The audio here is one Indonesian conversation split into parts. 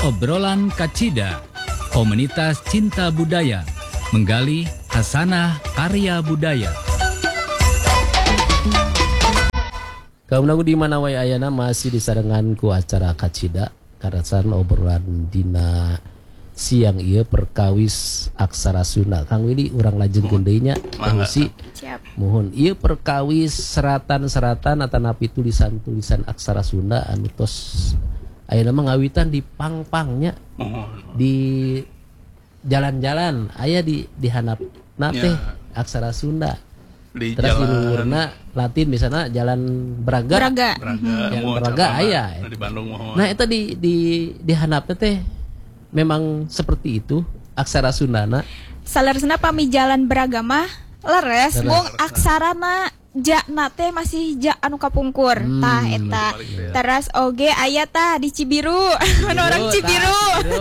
Obrolan Kacida, komunitas cinta budaya, menggali hasanah karya budaya. Kaum nagu di mana wae ayana masih disarengan ku acara Kacida karasan obrolan dina siang ieu perkawis aksara Sunda. Kang Willy urang lajengkeun deui nya fungsi. Mohon ieu perkawis seratan-seratan atanapi tulisan-tulisan aksara Sunda anu tos ayeuna mah ngawitan di pang-pangnya. Di jalan-jalan aya di handapna teh aksara Sunda. Terus di luhurna Latin misalnya jalan Braga. Jalan Braga aya. Di Bandung mohon. Nah itu di handapna teh memang seperti itu aksara Sundana. Saleresna pami jalan beragama leres mung aksarana jakna teh masih jak anu kapungkur tah eta. Terus oge aya tah di Cibiru orang Cibiru.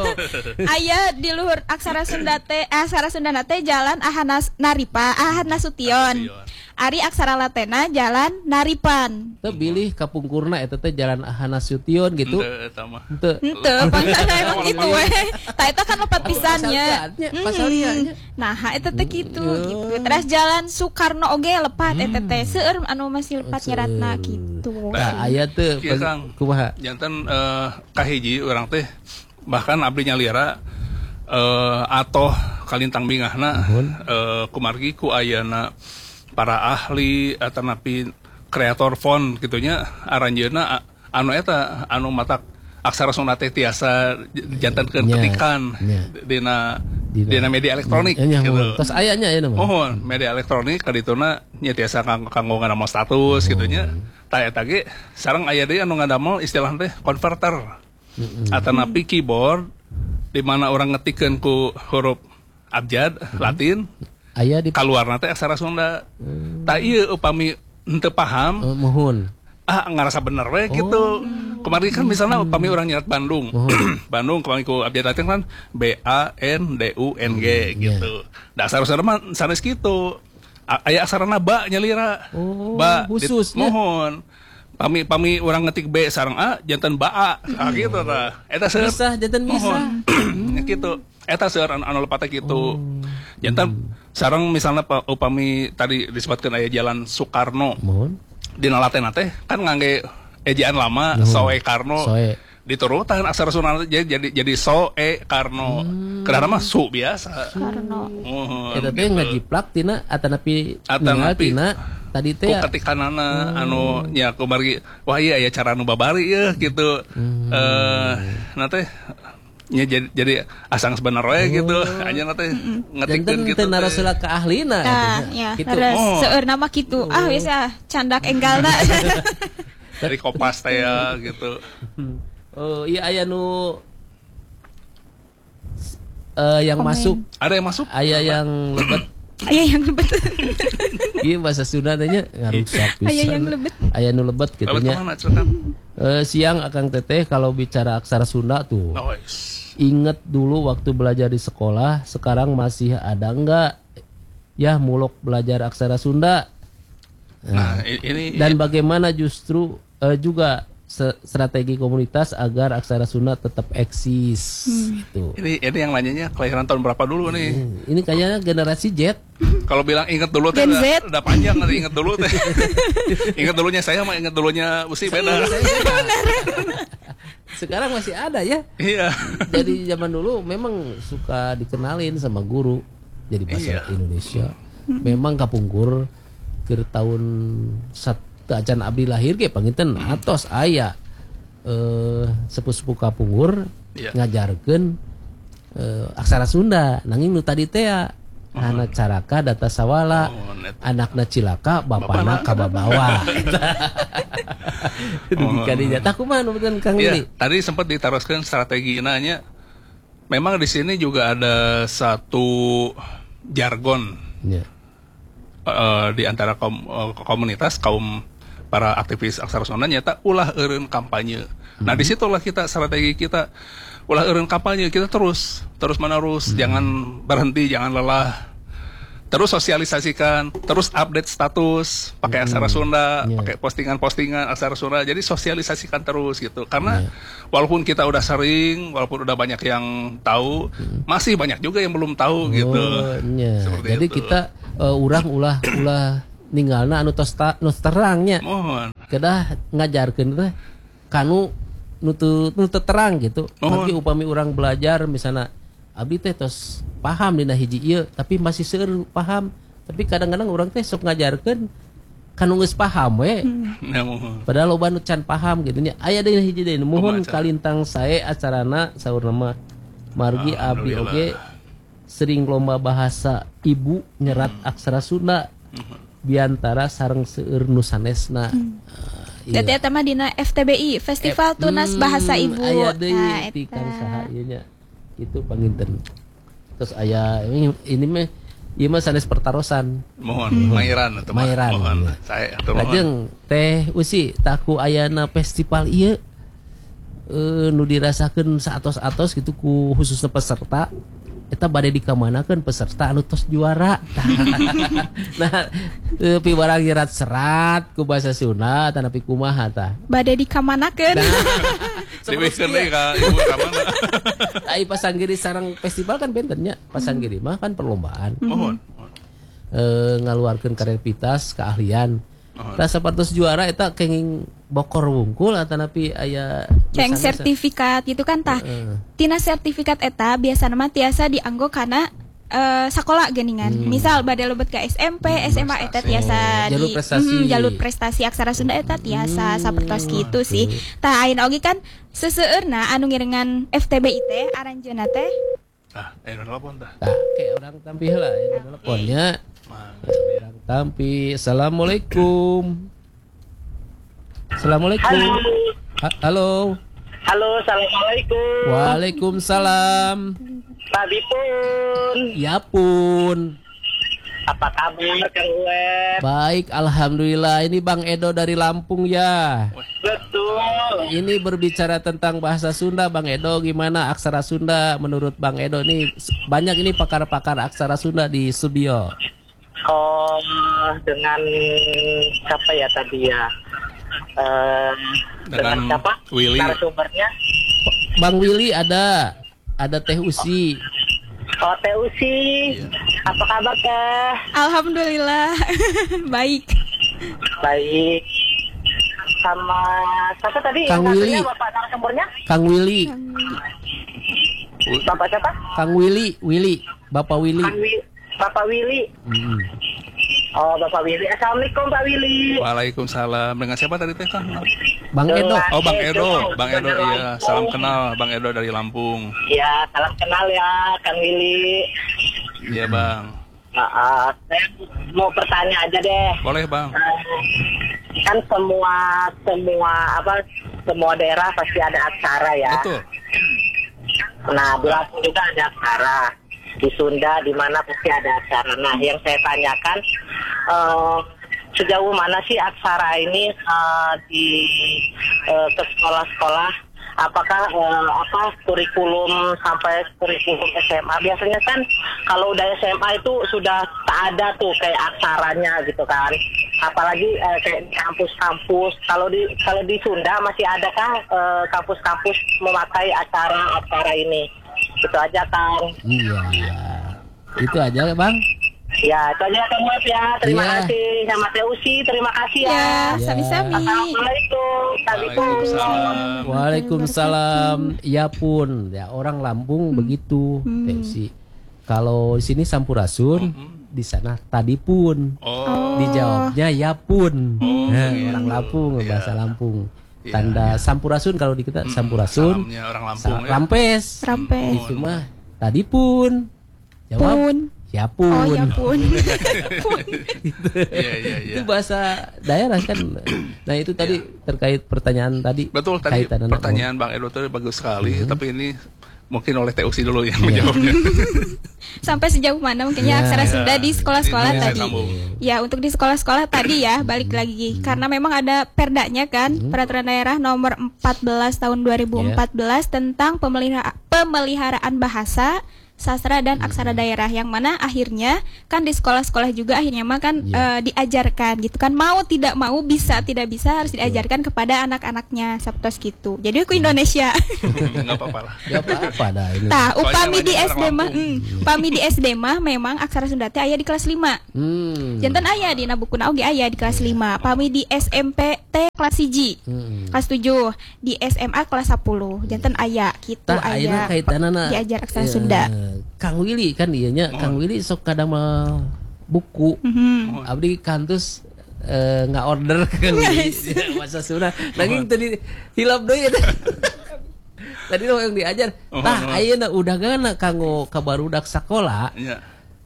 Aya di luhur aksara Sunda teh jalan Ahana Nasution. Ari aksara Latena jalan Naripan. Teu bilih kapungkurna eta teh jalan Ahana Nasution gitu. Henteu pangsana emang gitu we. Tah eta kan opat pisannya. Pasalianya. Nah, eta teh gitu. Terus jalan Soekarno oge lepat eta teh seueur anu masih lepat nyeratna gitu. Nah, aya teu kumaha? Janten kahiji urang teh bahkan abdi nyalira atoh kalintang bingahna kumargi ku ayana para ahli atanapi kreator font gitunya aranjeuna anu eta anu matak aksara Sunda teh tiasa jantankeun ketikan dina media elektronik gitu. Terus aya nya aya mah. Media elektronik kadituna nya tiasa kanggo ngadamel status gitunya. Tah eta ge sareng aya deui anu ngadamel istilah teh converter. Atanapi keyboard di mana orang ngetikeun ku huruf abjad Latin aya di kaluarna teh aksara Sunda. Tah ieu upami henteu paham mohon ngarasa bener we gitu. Kemarin kan misalnya upami orang nyerat Bandung. Bandung kemarin ku abjad Latin kan BANDUNG gitu. Da aksara Sunda mah sanes kitu. Aya aksarana ba nyalira. Ba khusus mohon. Pami orang ngetik B sareng A janten ba A gitu tah. Eta seueur bisa janten bisa. Gitu. Eta seueur anu lepatna kitu. Janten sareng misalnya upami tadi disebutkeun aya jalan Soekarno. Dina Laten teh kan ngangge ejaan lama Soe Karno. Diturutan aksara Sunda jadi Soe Karno. Kedaharan mah su biasa. Karno. Eta teh ngajiplak tina atanapi tina tadi teh ketikanana anu nya kumargi wah iya aya cara anu babari ya gitu. Na teh nya jadi asang sebenarnya gitu aja teh ngetikeun gitu teh narasula ka ahlina gitu. Seueur nama kitu wis candak enggalna. Dari Kopas teh ya gitu. Oh iya aya nu yang masuk. Ada yang masuk? Aya yang lebet. Aya yang lebet. Iya bahasa Sunda tanya ngarusak pisan. Aya yang lebet. Aya nu lebet kitu nya. Siang Akang Teteh kalau bicara aksara Sunda tuh. Ingat dulu waktu belajar di sekolah, sekarang masih ada enggak ya muluk belajar aksara Sunda? Nah, dan bagaimana justru juga strategi komunitas agar aksara Sunda tetap eksis gitu. Ini yang nanyanya kelahiran tahun berapa dulu nih? Ini kayaknya generasi Z. Kalau bilang ingat dulu teh udah panjang nanti ingat dulu teh. Ingat dulunya saya mah ingat dulunya Usi beda. Sekarang masih ada ya. Iya. Jadi zaman dulu memang suka dikenalin sama guru jadi bahasa Indonesia. Memang kapungkur ke tahun acan abdi lahir ge panginten atos aya sepuh-sepuh kapungkur ngajarkeun aksara Sunda nanging nu tadi teh anak caraka data sawala anakna cilaka bapana kababawa kadinya tah kumaha nubeun Kang Willy tadi sempat ditaroskeun strategi nanya memang di sini juga ada satu jargon di antara komunitas kaum para aktivis aksara Sunda nyata ulah eureun kampanye. Nah disitulah kita strategi kita ulah eureun kampanye kita terus menerus jangan berhenti jangan lelah terus sosialisasikan, terus update status pakai aksara Sunda, pakai postingan-postingan aksara Sunda. Jadi sosialisasikan terus gitu. Karena walaupun kita udah sering, walaupun udah banyak yang tahu, masih banyak juga yang belum tahu gitu. Seperti jadi itu. kita urang ulah ninggalna anu tos terangnya. Mohon. Kedah ngajarkeun teh kanu nu terang gitu. Bagi upami urang belajar misalnya abdi teh tos paham dina hiji ieu tapi masih seueur paham. Tapi kadang-kadang urang teh sok ngajarkeun kanu geus paham we. Padahal loba nu can paham gitu nya. Aya deui hiji deui mohon kalintang sae acarana saur nama margi abdi oge sering lomba bahasa ibu nyerat aksara Sunda biantara sareng seueur nu sanesna. Jadi eta mah dina FTBI Festival Tunas Bahasa Ibu. Aya deui ti Kang saha ieu nya. Itu panginten. Terus aya ini mah ieu mah sanes pertarosan. Mohon mairan atau Mairan. Mohon. Saya atur mohon. Lajeng teh usi taku ayana festival ieu nu dirasakeun saatos-atos gitu ku khususna peserta eta bade dikamanakeun peserta anu tos juara. Nah, pi barang nyerat serat ku bahasa Sunda tanapi kumaha tah. Bade dikamanakeun. Dibikeun deui ka ibu ka mana. Ai Pasanggiri sareng festival kan bentennya. Pasanggiri mah kan perlombaan. Mohon. Ngaluarkeun kreativitas, keahlian. Tah sapartos juara eta kenging bokor wungkul atanapi aya Keng sertifikat gitu kan tah. Tina sertifikat eta biasana mah tiasa dianggo kana sakola geuningan. Misal bade lobet ka SMP, SMA eta tiasa jalur prestasi. Jalur prestasi aksara Sunda eta tiasa sapertos kitu sih. Tah ayeuna oge kan seseueurna anu ngirengan FTBI teh aranjeunna teh. Telepon tah. Tah ke urang tampi heula teleponnya. Urang tampi. Assalamualaikum. Assalamualaikum. Halo. Halo, assalamualaikum. Waalaikumsalam. Pak Bipun. Ya pun. Apa kabar Kang Uwet? Baik, alhamdulillah. Ini Bang Edo dari Lampung ya. Betul. Ini berbicara tentang bahasa Sunda, Bang Edo. Gimana aksara Sunda menurut Bang Edo? Ini banyak ini pakar-pakar aksara Sunda di studio. Oh, dengan siapa ya tadi ya? Dengan siapa? Willy. Narasumbernya? Bang Willy ada Teh Usi. Oh, Teh Usi. Apa kabar Teh? Alhamdulillah. Baik. Baik. Sama siapa tadi? Kang yang Willy. satunya Bapak narasumbernya? Kang Willy. Bapak siapa? Kang Willy. Bapak Willy. Bapak Willy. Oh, Bapak Willy. Assalamualaikum Pak Willy. Waalaikumsalam. Dengan siapa tadi teh Kang? Bang Edo. Oh, Bang Edo. Bang Edo Dari iya. Lampung. Salam kenal Bang Edo dari Lampung. Ya, salam kenal ya Kang Willy. Iya, Bang. Saya mau bertanya aja deh. Boleh, Bang. Kan semua daerah pasti ada aksara ya. Betul. Nah, di Lampung juga ada aksara. Di Sunda di mana pasti ada aksara. Nah, yang saya tanyakan sejauh mana sih aksara ini ke sekolah-sekolah? Apakah kurikulum sampai kurikulum SMA? Biasanya kan kalau udah SMA itu sudah tak ada tuh kayak aksaranya gitu kan. Apalagi kayak di kampus-kampus. Kalau di Sunda masih adakah kampus-kampus memakai aksara ini? Itu aja Kang. Iya. Itu aja Bang. Ya, itu aja Kang Uwet ya. Terima Iya. kasih sama Teh Usi. Terima kasih ya. Ya, sami-sami. Assalamualaikum. Waalaikumsalam. Waalaikumsalam. Ya pun, ya orang Lampung begitu. Teh Usi. Kalau di sini Sampurasun, di sana tadi pun. Oh. Dijawabnya ya pun. Nah, gitu. orang Lampung, Iya. bahasa Lampung. Iya, Tanda Sampurasun kalau di kita Sampurasun. Salamnya orang Lampung ya. Rampes. Rampes. Itu mah tadi pun. Jawab. Pun. Ya pun. Oh ya pun. Iya. Itu bahasa daerah kan. Nah itu tadi terkait pertanyaan tadi. Betul, tadi kaitan anak. pertanyaan Bang Edo itu bagus sekali, tapi ini mungkin oleh Teh Usi dulu yang menjawabnya. Sampai sejauh mana mungkinnya aksara Sunda di sekolah-sekolah Ini tadi. sambung. Ya, untuk di sekolah-sekolah tadi ya, balik lagi. Karena memang ada perdanya kan, Peraturan Daerah nomor 14 tahun 2014 tentang pemeliharaan bahasa sastra dan aksara daerah, yang mana akhirnya kan di sekolah-sekolah juga akhirnya mah kan diajarkan gitu kan, mau tidak mau, bisa tidak bisa harus diajarkan kepada anak-anaknya seperti gitu. Jadi aku Indonesia. Nggak apa-apa lah. Gak apa-apa dah ini. Tah, Soalnya upami di banyak SD orang mah, Lampung. upami di SD mah memang aksara Sunda teh aya di kelas 5. Janten aya di nabukuna oge aya di kelas 5. Pami di SMP teh kelas 1. Kelas 7. Di SMA kelas 10. Janten aya kitu Tah ayeuna aya. kaitanana Diajar aksara Sunda. Kang Willy kan ieu nya, Kang Willy sok kadang mah buku. Abdi kantus nggak order ke Kang Willy bahasa Sunda. Nanging tadi hilap deui eta. Tadi lo yang diajar. Tah ayeuna udah gana kanggo ka barudak sakola. Iya.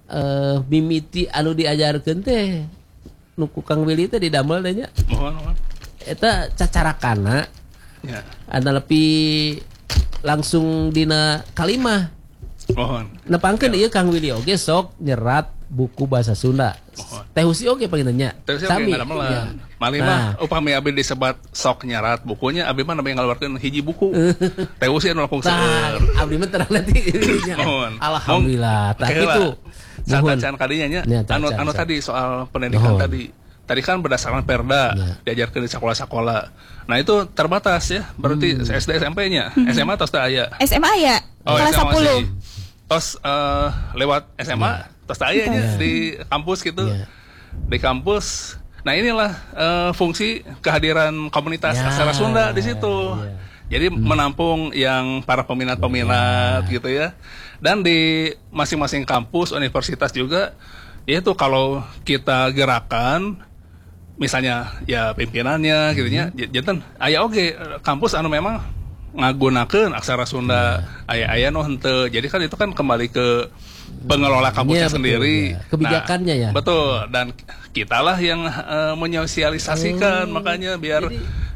Mimiti anu diajarkeun teh nuku Kang Willy teh didamel teh nya. Mohon. Eta cacarakana Ya. anu lebih langsung dina kalimah. Mohon. Nepangkeun ieu Kang Willy oge sok nyerat buku bahasa Sunda. Teh Husi oge pangintennya. Terus yang nggak ada Mali mah upami abi disebat sok nyarat bukunya, abi mah namanya ngaluarkeun hiji buku. Teh Usi anu langkung Tah, seueur. abdi mah terang nanti. Mohon. Alhamdulillah. Tah kitu. Saat kadinya nya Ya, anu tadi soal pendidikan Mohon. tadi. Tadi kan berdasarkan Perda diajarkan di sekolah-sekolah. Nah itu terbatas ya, berarti SD SMP-nya, SMA tos teu aya. SMA aya kelas SMA 10. masih. Tos lewat SMA, tos teu aya nya di kampus gitu. Iya. Di kampus. Nah inilah fungsi kehadiran komunitas Ya, aksara Sunda di situ. iya. Jadi menampung yang para peminat-peminat gitu ya. Dan di masing-masing kampus, universitas juga, itu kalau kita gerakan, misalnya ya pimpinannya gitunya, janten aya oge kampus anu memang ngagunakeun aksara Sunda, aya nu henteu. Jadi kan itu kan kembali ke pengelola kampusnya Iya, betul, sendiri. ya. Kebijakannya ya. Betul, dan kitalah yang menyosialisasikan, makanya biar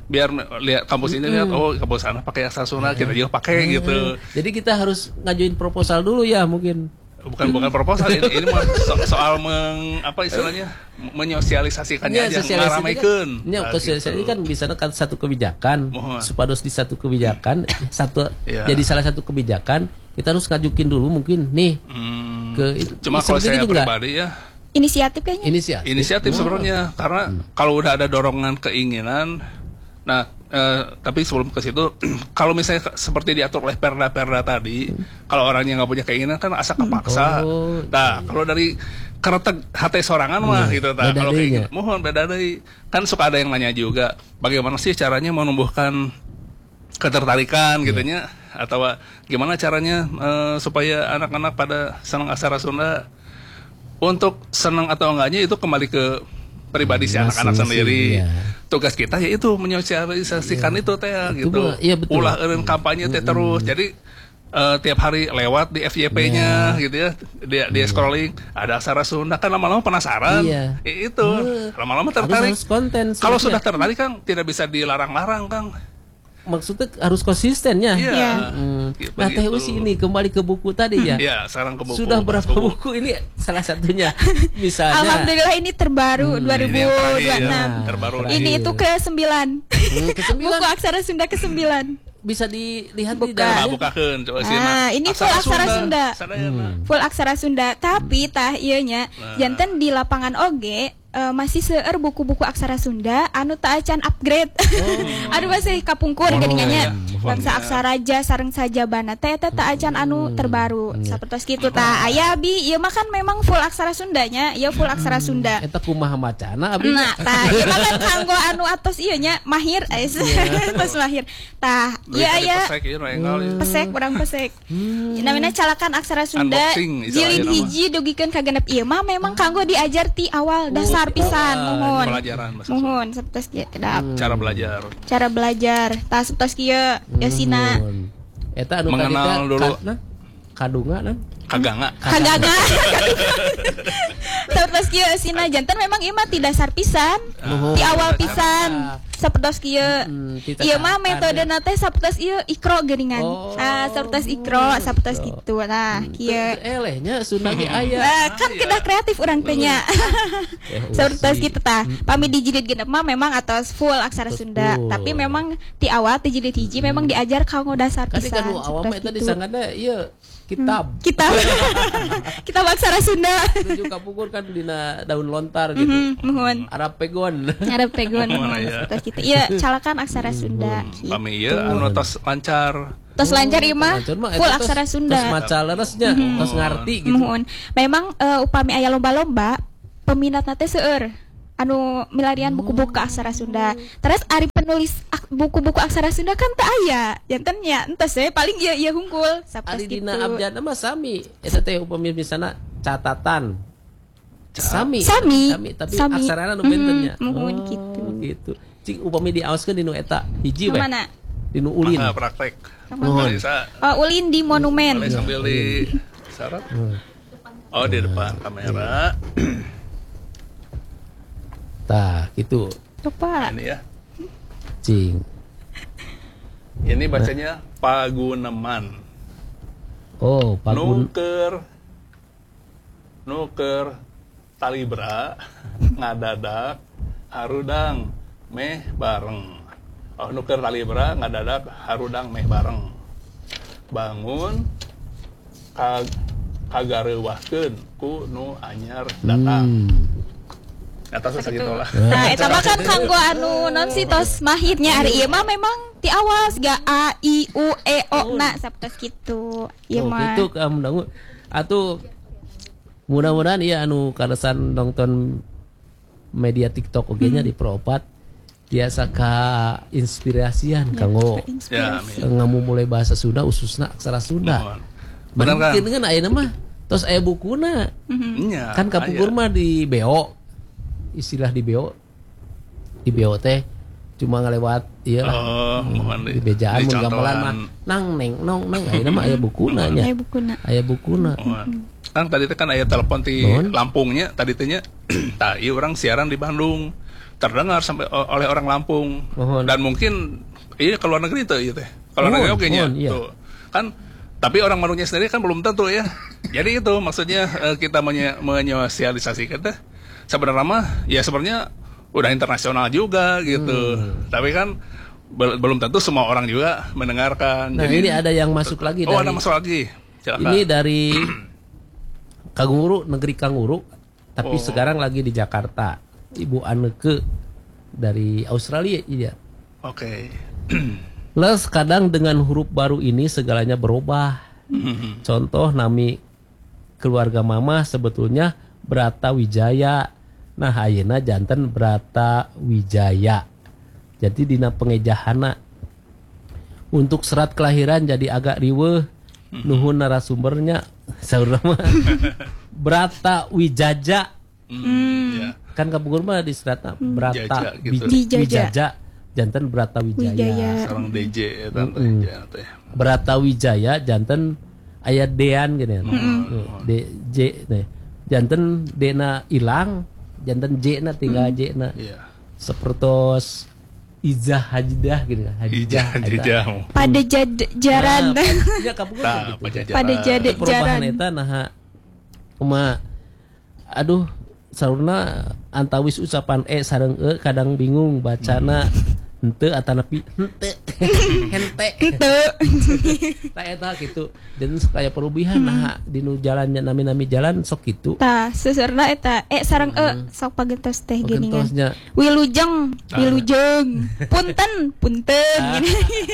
lihat kampus ini lihat kampus sana pakai aksara Sunda, kita juga pakai gitu. Jadi kita harus ngajuin proposal dulu ya mungkin. Bukan proposal ini mah soal apa istilahnya menyosialisasikannya aja, ngaramaikan. Ya, sosialisasi kan bisa kan satu kebijakan, Mohon. supados di satu kebijakan Iya. jadi salah satu kebijakan kita harus ngajukin dulu mungkin nih ke Cuma kalau saya pribadi ya Inisiatif kayaknya. inisiatif sebenarnya karena kalau udah ada dorongan keinginan, nah tapi sebelum ke situ kalau misalnya seperti diatur oleh perda tadi, kalau orangnya nggak punya keinginan kan asa kepaksa. Nah kalau dari keretek hati sorangan mah gitu, nah kalau keinginan mohon beda deui. Kan suka ada yang nanya juga bagaimana sih caranya menumbuhkan ketertarikan gitunya, atau gimana caranya supaya anak-anak pada senang aksara Sunda. Untuk senang atau enggaknya itu kembali ke pribadi si anak-anak sendiri. Tugas kita yaitu menyosialisasikan itu teh gitu. Ulah eureun kampanye teh terus. Jadi tiap hari lewat di FYP-nya gitu ya. Dia scrolling ada aksara Sunda, kan lama-lama penasaran. Itu lama-lama tertarik. Kalau sudah tertarik kan tidak bisa dilarang-larang, Kang. Maksudnya harus konsisten ya. Nah Teh Usi ini kembali ke buku tadi ya. Iya, sekarang ke buku. Sudah berapa buku ini salah satunya? Misalnya. Alhamdulillah ini terbaru 2026. Terbaru Ini itu ke-9. Buku aksara Sunda ke-9. Bisa dilihat di Buka. dalamnya. Bukakeun coba sih. Ini full aksara Sunda. Full aksara Sunda, tapi tah ieu nya janten di lapangan oge masih seueur buku-buku aksara Sunda anu teu acan upgrade. Aduh masih kapungkur geuningan nya. Bangsa aksara ja sareng sajabana teh teu acan anu terbaru. Sapertos kitu tah. Aya abi ieu mah kan memang full aksara Sundanya, ieu full aksara Sunda. Eta kumaha macana abi? Nah, tah ieu mah kan kanggo anu atos ieu nya mahir atos mahir. Tah, ieu aya pesek urang pesek. Namina calakan aksara Sunda jilid hiji dugikeun ka genep ieu mah memang kanggo diajar ti awal dasar pisan. Mohon sapertos kieu kedap. Cara belajar. Tah sapertos kieu Yosina. Eta anu mengenal dulu kadunga kan? Kaganga. Sapertos kieu Yosina janten memang ieu mah ti dasar pisan. Ti awal pisan. sapertos kieu. Ieu mah metode ya. teh sapertos ieu ikro geuningan. Oh. Sapertos ikro, sapertos kitu. Nah, kieu. Elehnya Sunda ge aya. Kan kedah kreatif urang teh nya. Sapertos kitu tah. Pami dijilid genep mah memang atos full aksara Sunda. Betul. Tapi memang di awal di jilid hiji memang diajar kanggo dasar Kan pisan. kan awam sapertos eta kitu. disangana ieu kitab. Kitab aksara Sunda. Itu juga pukul kan dina daun lontar gitu. Muhun. Arab pegon. Ngarep pegon Mana ya? sapertos kitu. Iya, calakan aksara Sunda. Pami ieu anu tos lancar. Tos lancar ieu mah Lancar mah eta full tos- aksara Sunda. Tos maca leresnya, tos ngarti gitu. Muhun. Memang upami aya lomba-lomba peminatna teh seueur anu milarian buku-buku aksara Sunda. Terus ari penulis buku-buku aksara Sunda kan teu aya. Janten nya entes we paling ieu hungkul sapertos Ari kitu. dina abjadna mah sami. Eta teh upami misalna catatan. Sami tapi Sami. aksarana nu bentennya. Muhun kitu. Gitu. Cing upami diaoskeun dinu eta hiji we. Mana? Dinu ulin. Praktek. Nuhun. Bisa Ulin di monumen. boleh sambil di syarat. Oh, di depan kamera. Tah, gitu. Coba. Ini ya. Cing. Ini bacanya Paguneman. Oh, pagun. Nuker talibra ngadadak harudang meh bareng. Oh, nuker talibra ngadadak harudang meh bareng. Bangun kagareuwahkeun ku nu anyar datang. Atas sakitu lah. Nah, eta mah kan kanggo anu non si tos mahirnya ari ieu mah memang ti awas ga a i u e o na sapertos kitu. Ieu mah. Gitu kamu dangu. Atuh mudah-mudahan ieu anu karesan nonton media TikTok oge nya di Pro4 biasa ka inspirasian kanggo Ya, ngamu mulai bahasa Sunda khususna aksara Sunda. Benar kan? Mungkin kan ayeuna mah tos aya bukuna. Nya. Kan kapungkur mah di BO. Istilah di BO teh cuma ngelewat iya mohon di bejaan mun gamelan mah nang neng nong nang ayeuna mah aya bukuna nya. Aya bukuna. Kan tadi teh kan aya telepon di Nuhun. Lampungnya tadi teh nya. Tah ieu urang siaran di Bandung. Terdengar sampai oleh orang Lampung. Nuhun. Dan mungkin iya ke luar negeri tuh ieu teh. Kalau negeri oke nya. Nuhun, iya. Tuh. Kan tapi orang Bandungnya sendiri kan belum tentu ya. Jadi itu maksudnya kita menyosialisasikan teh sebenarnya mah ya sebenarnya udah internasional juga gitu. Tapi kan belum tentu semua orang juga mendengarkan. Nah, jadi ini ada yang masuk lagi ada masuk lagi. Silakan. Ini dari Kanguru, negeri Kanguru, tapi sekarang lagi di Jakarta. Ibu Anneke dari Australia iya. Oke. Les kadang dengan huruf baru ini segalanya berubah. Contoh nami keluarga mama sebetulnya Brata Wijaya. Nah ayeuna janten Brata Wijaya. Jadi dina pengejahana untuk serat kelahiran jadi agak riweuh. Nuhun narasumbernya saur mah Brata Wijaja. Ya. Kan kapungkur mah di seratna Brata Jaja gitu. Wijaja. Janten Brata Wijaya. Seorang DJ ya tante. Ya, teh. Brata Wijaya janten aya dean gini. DJ nih. Janten dena ilang, janten J na tinggal J na. Iya. Sepertos Izah Hajidah gitu kan. Hijah. Pada jaran. Ya kapungkur Tah, gitu. Pada jaran. Perubahan eta nah kumaha aduh saurna antawis ucapan sareng kadang bingung bacana henteu atanapi hente tah eta kitu dan kaya perubahan nah dinu jalannya nami-nami jalan sok kitu Tah, seserna eta sareng sok pagentos teh gini kan. gentosnya Wilujeng. Punten gini.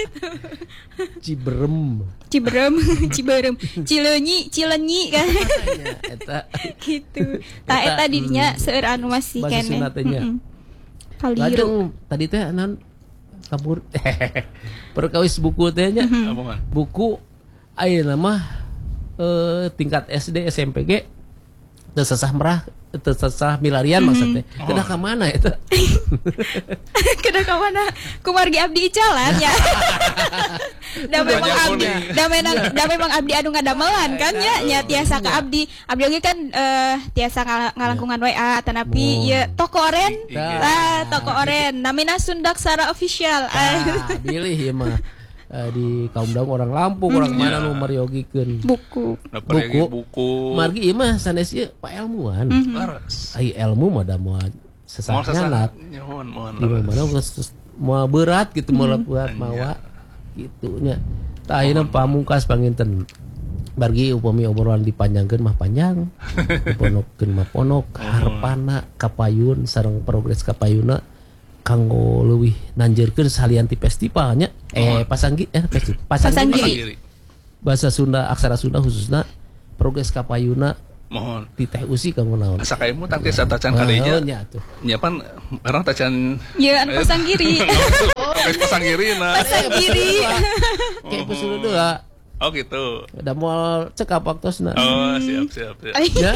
Ciberem Ciberem, Cileunyi kan. ya, eta Gitu. Tah eta dirinya seueur anu masih bahasa keneh. Sunda teh nya. Kaliru. Kadang tadi teh naon kabur perkawis buku teh nya. Apaan? Buku ayeuna mah tingkat SD SMP ge Tersesah merah, tersesah milarian maksudnya. Kena ke mana itu? Kena ke mana? Kumargi abdi jalan ya. Da memang abdi anu ngadamelan kan ya, nya tiasa ka abdi. Abdi oge kan tiasa ngalangkungan WA tanapi ieu toko oren. Toko oren namina Sundaksara official. Pilih ya mah. Di kaum daung orang Lampung orang mana nu mariogikeun buku margi ieu mah sanes ieu Pak ilmuwan ai ilmu mah da moal sesahnya di mana mau berat gitu mau berat mawa gitu nya tah ayeuna pamungkas panginten margi upami obrolan dipanjangkeun mah panjang diponokkeun mah ponok harepana kapayun sareng progres kapayuna kanggo leuwih nanjeurkeun salian ti festivalnya Pasanggiri bahasa Sunda aksara Sunda khususna progres kapayuna mohon di teh usi kanggo naon asa kaemu tangke satacan kadinya nyiapan orang tacan ya Pasanggiri Pasanggiri na Pasanggiri kayak pesuruh dua oh gitu udah mau cekap waktosna siap ya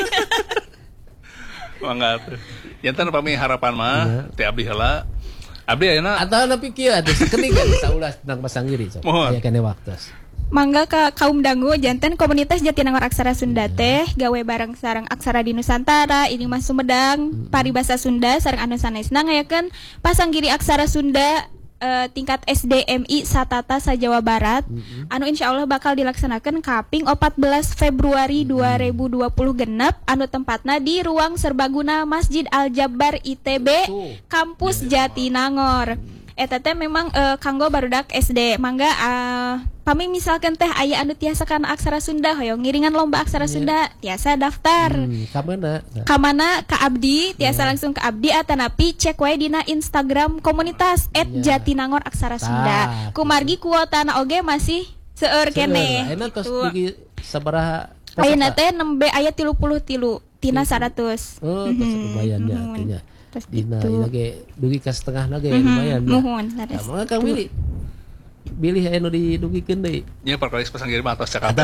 mangga tuh jantan pami harapan mah teh abdi heula abdi ayeuna atau nepi kieu atuh sakening kan saulas tentang Pasanggiri sok aya keneh waktos mangga ka kaum dangu janten komunitas Jatinangor Aksara Sunda teh gawe bareng sareng aksara di Nusantara ini mah Sumedang paribasa Sunda sareng anu sanesna ngayakeun Pasanggiri Aksara Sunda tingkat SDMI Satata sa-Jawa Barat anu insyaallah bakal dilaksanakan kaping 14 Februari 2020 genep anu tempatna di Ruang Serbaguna Masjid Al-Jabbar ITB Kampus Jatinangor eta teh memang kanggo barudak SD mangga pami misalkan teh aya anu tiasa kana aksara Sunda hoyong ngiringan lomba aksara Sunda tiasa daftar kamana ka abdi tiasa langsung ke abdi atanapi cek wae dina Instagram komunitas @Jatinangor Aksara Sunda kumargi kuotana oge masih seueur keneh ayeuna tos dugi sabaraha ayeuna teh nembe aya 33 tina 100 tos lumayan ya artinya dina ge dugi ka setengahna ge lumayan muhun mangga Kang Willy bilih anu didugikeun deui nya perkara Pasanggiri mah atos cakap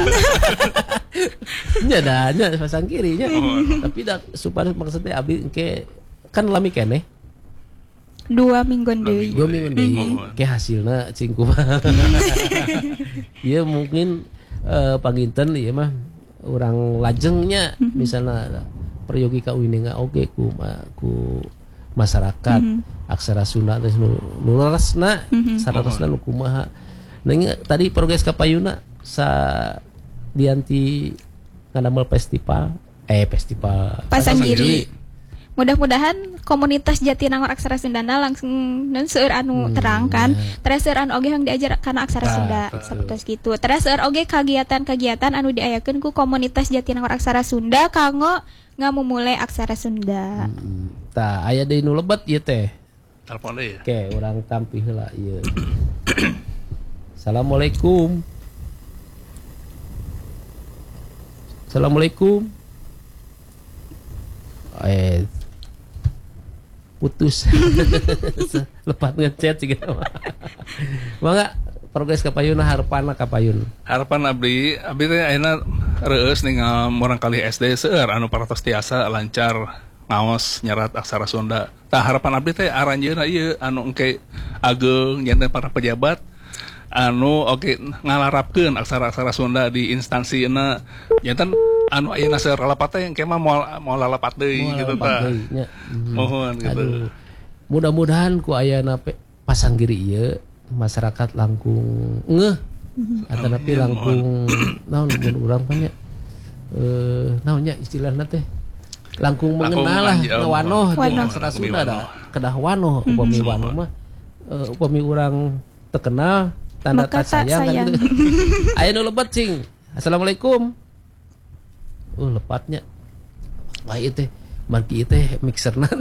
nya da nya Pasanggiri nya tapi da supaya maksudnya abdi engke kan lami keneh 2 mingguan deui ke hasilna cing kumaha ieu mungkin panginten ieu mah urang lajengnya misalnya peryogi kauininga oge ku masyarakat aksara Sunda teh nu leresna sararesna nu kumaha tadi progres kapayuna sa dianti ngadamel festival Pasanggiri mudah-mudahan komunitas Jatinangor Aksara Sundana langsung dan seueur anu terangkan terus seueur anu oge yang diajar kana aksara Sunda sapertos kitu terus seueur oge kagiatan-kagiatan anu diayakeun ku komunitas Jatinangor Aksara Sunda kanggo ngamumule aksara Sunda tah aya deui nu lebet ieu teh telepon deui oke urang tampi heula ieu Assalamualaikum putus lepat ngechat sih gitu mangga progres kapayuna harapana kapayun harapan abdi teh ayeuna reueus ningal murang kali SD seueur anu paratos tiasa lancar ngaos nyerat aksara Sunda tah harapan abdi teh aranjeunna ieu anu engke ageung janten para pejabat anu oge ngalarapkeun aksara-aksara Sunda di instansina janten anu ayeuna seueur lalapat teh engke mah moal lalapat deui gitu tah mohon gitu mudah-mudahan ku ayeuna Pasanggiri ieu masyarakat langkung ngeuh atanapi langkung naon mun urang banyak naon nya istilahna teh langkung mengenal lah wanoh jeung aksara Sunda da kedah wanoh upami wanoh mah upami urang terkenal tanda sayang kan gitu aya nu lebat cing assalamualaikum lepatnya wah ieu teh margi ieu teh mixerna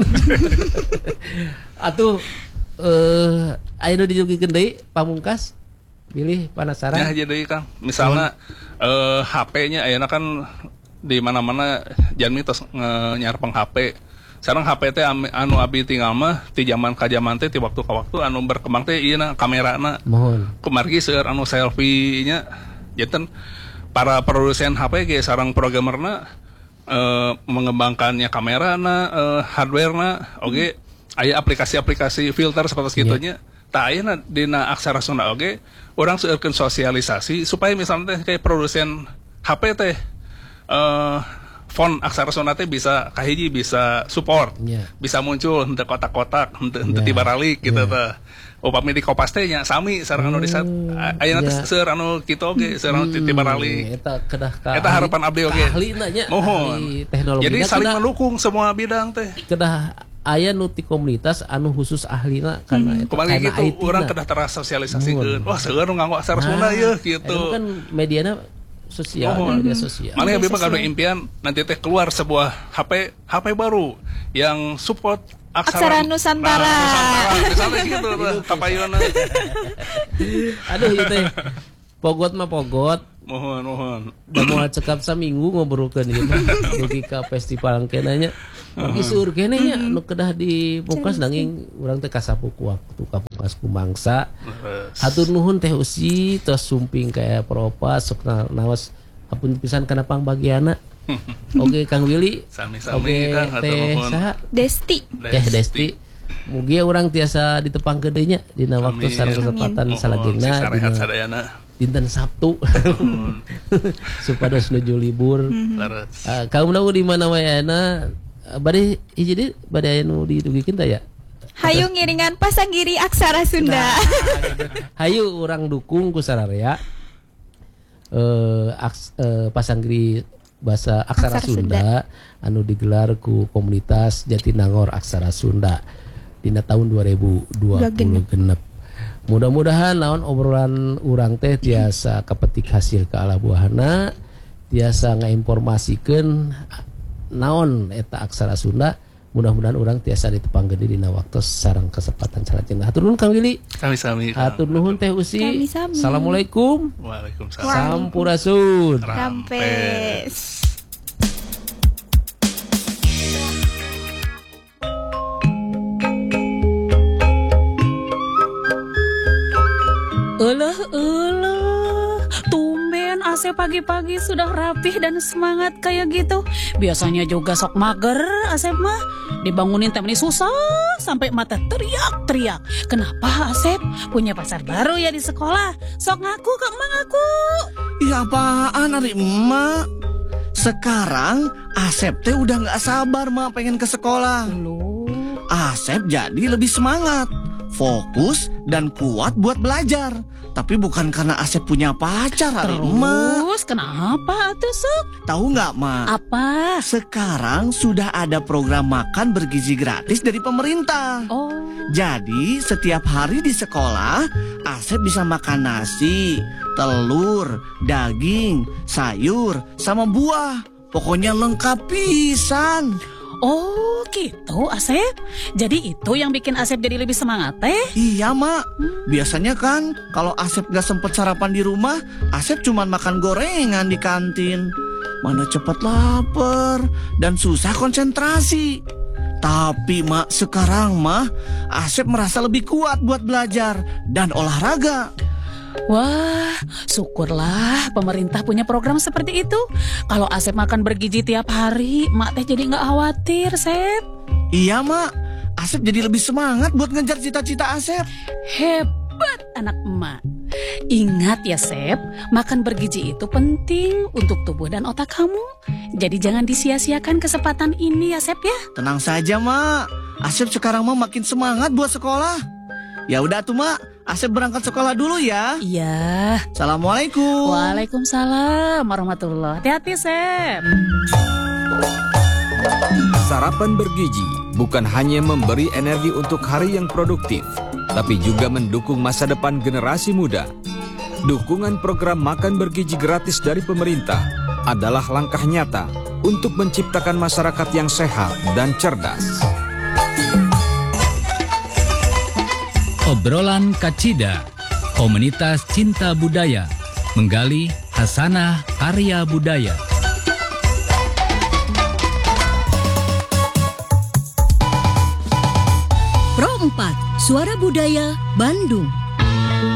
atuh aya nu dijugikeun deui pamungkas pilih penasaran ya jadi Kang misalnya HP-nya ayeuna kan di mana-mana janmi tos nyarpeng HP sekarang HP teh anu abi tinggal mah ti zaman ka zaman teh ti waktu ka waktu anu berkembang teh ieu na kamerana mohon kumargi seueur anu selfie nya janten para produsen HP ge sareng programmerna mengembangkannya kamera hardware oke aya aplikasi-aplikasi filter seperti segitunya tak aya dina aksara Sunda oke orang seueurkeun sosialisasi supaya misalnya teh kayak produsen HP teh font aksara Sunda teh bisa kahiji bisa support bisa muncul henteu kotak-kotak henteu tibaralik gitu teh upami di Kopas teh nya sami sareng anu disat ayeuna teh seueur anu kitu oge seueur anu tibaralik eta harapan abdi oge mohon jadi saling mendukung semua bidang teh kedah aya nu ti komunitas anu khusus ahlina kana eta kana gitu urang kedah tersosialisasikeun wah seueur nu nganggo aksara Sunda ieu kitu kan mediana sosial media sosial mana yang memang ada impian nanti teh keluar sebuah HP baru yang support aksara Nusantara. Misalnya gitu kapayuna. Aduh itu pogot mah pogot. Mohon. Da moal cekap saminggu ngobrolkeun ieu mah dugi ka festival kenanya. Bagi sur kene nya nu kedah di Pungkas nanging urang teh kasapu ku waktu ka Pungkas kumangsa. Hatur nuhun teh usi tos sumping kaya propas sok nawas apun pisan kana pangbagiana. Oke Kang Willy. Sami-sami Kang hatur nuhun. Desti. Mugia urang tiasa ditepang gedenya dina waktu sareng kesempatan salajengna dina dinten Sabtu. Supados nuju libur. Kaum nahu di mana wae ayeuna bade hiji deui bade aya nu didugikeun teh ya. Hayu ngiringan pasanggiri aksara Sunda. Hayu urang dukung ku sararea. Pasanggiri bahasa aksara Sunda anu digelar ku komunitas Jatinangor Aksara Sunda dina tahun 2020 genep. Mudah-mudahan naon obrolan urang teh tiasa kapetik hasil ka alah buahna, tiasa ngainformasikeun naon eta aksara Sunda. Mudah-mudahan urang tiasa ditepang gede dina waktu sareng kesempatan salajengna. Hatur nuhun Kang Willy. Sami-sami. Hatur nuhun Teh Usi. Assalamualaikum. Waalaikumsalam. Sampurasun. Rampes. Tumben Asep pagi-pagi sudah rapih dan semangat kayak gitu. Biasanya juga sok mager Asep mah. Dibangunin temen susah sampai mata teriak-teriak. Kenapa Asep punya pacar baru ya di sekolah? Sok ngaku Kak Emak ngaku. Iya apaan ari emak? Sekarang Asep teh udah gak sabar mak pengen ke sekolah. Asep jadi lebih semangat, fokus dan kuat buat belajar. Tapi bukan karena Asep punya pacar hari emak. Terus kenapa tuh Sok? Tahu nggak mak? Apa? Sekarang sudah ada program makan bergizi gratis dari pemerintah. Oh. Jadi setiap hari di sekolah Asep bisa makan nasi, telur, daging, sayur, sama buah. Pokoknya lengkap pisan. Oh gitu Asep. Jadi itu yang bikin Asep jadi lebih semangat teh? Iya mak. Biasanya kan kalau Asep gak sempet sarapan di rumah, Asep cuman makan gorengan di kantin. Mana cepet lapar dan susah konsentrasi. Tapi mak sekarang mah Asep merasa lebih kuat buat belajar dan olahraga. Wah, syukurlah pemerintah punya program seperti itu. Kalau Asep makan bergizi tiap hari, mak teh jadi gak khawatir, Sep. Iya, mak. Asep jadi lebih semangat buat ngejar cita-cita Asep. Hebat anak emak. Ingat ya, Sep, makan bergizi itu penting untuk tubuh dan otak kamu. Jadi jangan disia-siakan kesempatan ini ya, Sep ya. Tenang saja, mak. Asep sekarang mah makin semangat buat sekolah. Ya udah tuh, mak. Asep berangkat sekolah dulu ya. Iya. Assalamualaikum. Waalaikumsalam warahmatullahi. Hati-hati, Sep. Sarapan bergizi bukan hanya memberi energi untuk hari yang produktif, tapi juga mendukung masa depan generasi muda. Dukungan program makan bergizi gratis dari pemerintah adalah langkah nyata untuk menciptakan masyarakat yang sehat dan cerdas. Obrolan Kacida, komunitas cinta budaya, menggali hasanah karya budaya. Pro 4, Suara Budaya, Bandung.